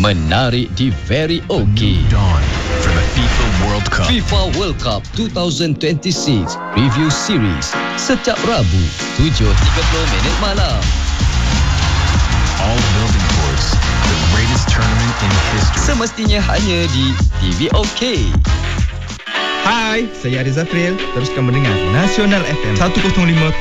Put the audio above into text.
Menarik di Very OK. Dawn for the FIFA World Cup. FIFA World Cup 2026 Review Series setiap Rabu 7.30 malam. All building towards the greatest tournament in history. Semestinya hanya di TV OK. Hai, saya Ariz Zafril. Teruskan mendengar Nasional FM 105.3